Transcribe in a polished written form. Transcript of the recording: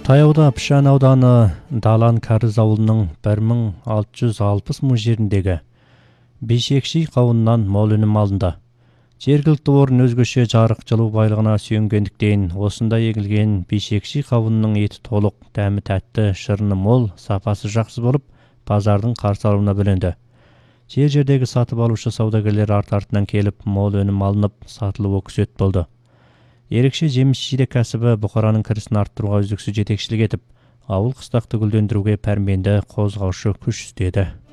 Таяуда Пішан ауданы Далан Кәріз ауылының 1660 мың жеріндегі бейшекши қауыннан мол өнім алынды. Жергілікті орын өзгеше жарық жылу байлығына сүйенгендіктен, осында егілген бейшекши қауынның еті толық, дәмі тәтті, шырыны мол, сапасы жақсы болып, базардың қарсы алуына бөленді. Жердегі сатып алушы саудагерлер арт-артынан келіп, мол өнім алынып, сатылуы күзет болды. Ерекше жеміс-жидек кәсібі бұқараның кірісін арттыруға үздіксіз жетекшілік етіп, ауыл қыстақты гүлдендіруге пәрменді қозғаушы күш істеді.